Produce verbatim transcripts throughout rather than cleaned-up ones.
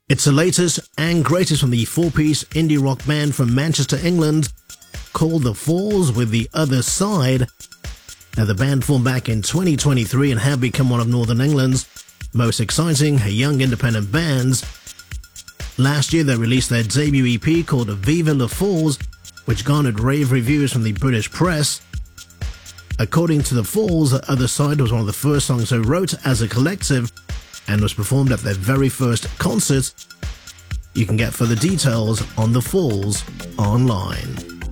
It's the latest and greatest from the four-piece indie rock band from Manchester, England, called The Falls with The Other Side. Now, the band formed back in twenty twenty-three and have become one of Northern England's most exciting young independent bands. Last year, they released their debut E P called Viva La Falls, which garnered rave reviews from the British press. According to The Falls, The Other Side was one of the first songs they wrote as a collective and was performed at their very first concert. You can get further details on The Falls online.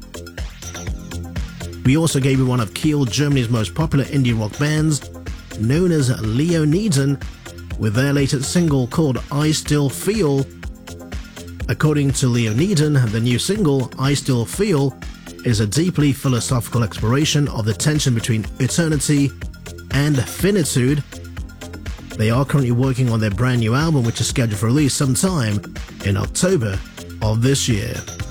We also gave you one of Kiel, Germany's most popular indie rock bands, known as Leoniden, with their latest single called I Still Feel. According to Leoniden, the new single, I Still Feel, is a deeply philosophical exploration of the tension between eternity and finitude. They are currently working on their brand new album, which is scheduled for release sometime in October of this year.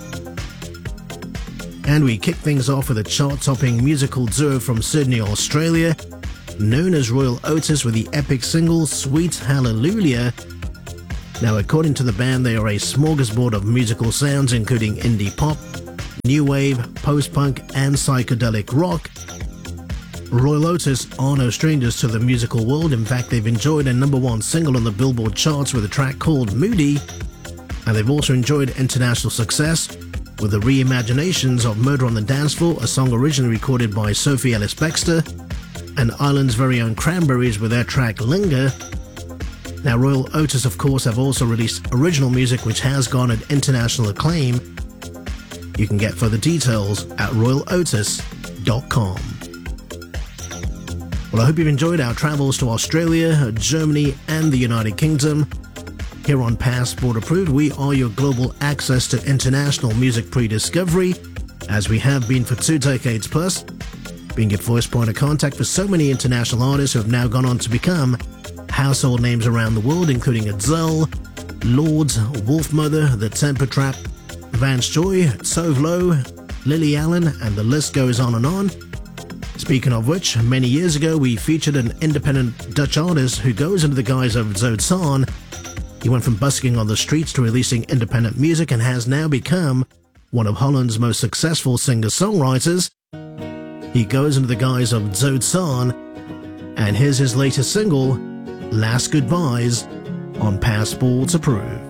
And we kick things off with a chart-topping musical duo from Sydney, Australia, known as Royal Otis, with the epic single Sweet Hallelujah. Now, according to the band, they are a smorgasbord of musical sounds, including indie pop, new wave, post-punk, and psychedelic rock. Royal Otis are no strangers to the musical world. In fact, they've enjoyed a number one single on the Billboard charts with a track called Moody, and they've also enjoyed international success with the reimaginations of Murder on the Dance Floor, a song originally recorded by Sophie Ellis-Bextor, and Ireland's very own Cranberries with their track Linger. Now, Royal Otis, of course, have also released original music which has garnered international acclaim. You can get further details at royal otis dot com. Well, I hope you've enjoyed our travels to Australia, Germany, and the United Kingdom. Here on Passport Approved, we are your global access to international music pre-discovery, as we have been for two decades plus, being your first point of contact for so many international artists who have now gone on to become household names around the world, including Adele, Lords, Wolfmother, The Temper Trap, Vance Joy, Tove Lo, Lily Allen, and the list goes on and on. Speaking of which, many years ago we featured an independent Dutch artist who goes under the guise of Zoet Saan. He went from busking on the streets to releasing independent music and has now become one of Holland's most successful singer-songwriters. He goes under the guise of Zoet Saan, and here's his latest single, Last Goodbyes, on Passport Approved.